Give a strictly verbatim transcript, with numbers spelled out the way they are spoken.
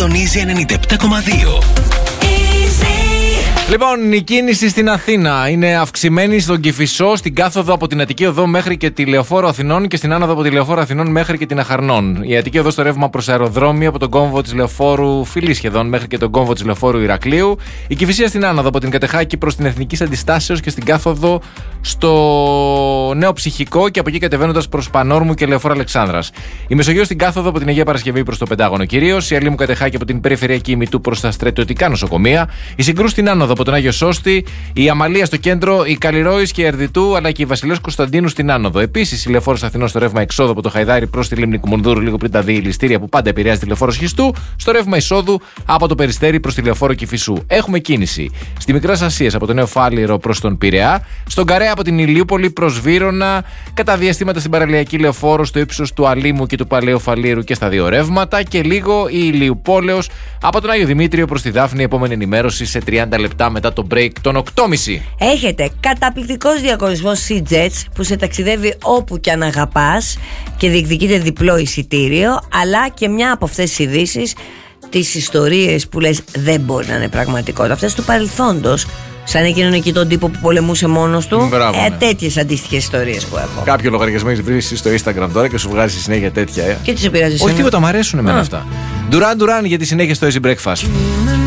συντονίζει ενενήντα επτά κόμμα δύο. Λοιπόν, η κίνηση στην Αθήνα είναι αυξημένη στον Κηφισό, στην κάθοδο από την Αττική Οδό μέχρι και τη Λεωφόρο Αθηνών και στην άνοδο από τη Λεωφόρο Αθηνών μέχρι και την Αχαρνών. Η Αττική Οδό στο ρεύμα προς αεροδρόμιο από τον κόμβο της Λεωφόρου Φιλή σχεδόν μέχρι και τον κόμβο της Λεωφόρου Ηρακλείου. Η Κηφισία στην άνοδο από την Κατεχάκη προς την Εθνικής Αντιστάσεως και στην κάθοδο στο Νέο Ψυχικό και από εκεί κατεβαίνοντας προς Πανόρμου και Λεωφόρο Αλεξάνδρας. Η Μεσογείο στην κάθοδο από την Αγία Παρασκευή προς το Πεντάγωνο κυρίως. Η Αλήμου Κατεχάκη από την Περιφερειακή ημιτού προς τα στρατιωτικά νοσοκομεία. Η Συγκρού στην άνοδο από τον Άγιο Σώστη, η Αμαλία στο κέντρο, η Καλλιρόης και η Ερδιτού, αλλά και η Βασιλέως Κωνσταντίνου στην άνοδο. Επίσης, η Λεωφόρος Αθηνών στο ρεύμα εξόδου από το Χαϊδάρι προς τη Λίμνη Κουμουνδούρου, λίγο πριν τα δύο ηλιστήρια που πάντα επηρεάζει τη Λεωφόρο Σχιστού, στο ρεύμα εισόδου από το Περιστέρι προς τη Λεωφόρο Κηφισού. Έχουμε κίνηση στη Μικράς Ασίας από το Νέο Φάληρο προς τον Πειραιά, στον Καρέα από την Ηλιούπολη προς Βύρωνα, κατά διαστήματα στην Παραλιακή Λεωφόρο στο ύψος του Αλήμου και του Παλαιού Φαλήρου και στα δύο ρεύματα και λίγο η Ηλιουπόλεως από τον Άγιο Δημήτριο προς τη Δάφνη. Επόμενη ενημέρωση σε τριάντα λεπτά μετά το break των οκτώ και μισή. Έχετε καταπληκτικός διαγωνισμός SeaJets που σε ταξιδεύει όπου κι αν αγαπάς και διεκδικείται διπλό εισιτήριο, αλλά και μια από αυτές τις ειδήσεις, τις ιστορίες που λες δεν μπορεί να είναι πραγματικότητα, αυτές του παρελθόντος. Σαν εκείνον εκεί τον τύπο που πολεμούσε μόνος του. Μπράβο, ναι. ε, Τέτοιες αντίστοιχες ιστορίες που έχω. Κάποιο λογαριασμό έχει βρει στο Instagram τώρα και σου βγάζει συνέχεια τέτοια. Ε. Και τι σε πειράζει? Όχι τίποτα, μου αρέσουν εμένα αυτά. Duran Duran για τη συνέχεια στο Easy Breakfast.